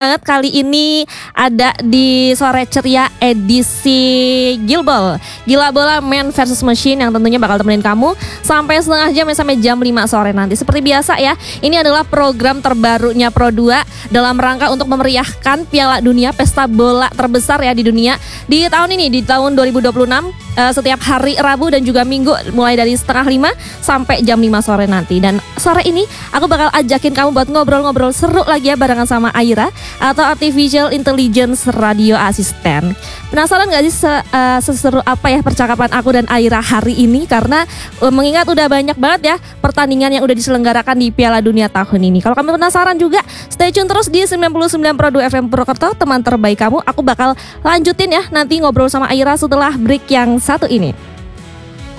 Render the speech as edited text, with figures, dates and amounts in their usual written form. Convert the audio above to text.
banget kali ini ada di Sore Ceria edisi Gila Bola Man versus Machine yang tentunya bakal temenin kamu sampai setengah jam sampai jam 5 sore nanti. Seperti biasa ya, ini adalah program terbarunya Pro2 dalam rangka untuk memeriahkan Piala Dunia, pesta bola terbesar ya di dunia di tahun ini, di tahun 2026, setiap hari Rabu dan juga Minggu mulai dari setengah 5 sampai jam 5 sore nanti. Dan sore ini aku bakal ajakin kamu buat ngobrol-ngobrol seru lagi ya barengan sama Aira atau Artificial Intelligence Radio Assistant. Penasaran gak sih seseru apa ya percakapan aku dan Aira hari ini? Karena mengingat udah banyak banget ya pertandingan yang udah diselenggarakan di Piala Dunia tahun ini. Kalau kamu penasaran juga, stay tune terus di 99 Pro2 FM Purwokerto, teman terbaik kamu. Aku bakal lanjutin ya nanti ngobrol sama Aira setelah break yang satu ini.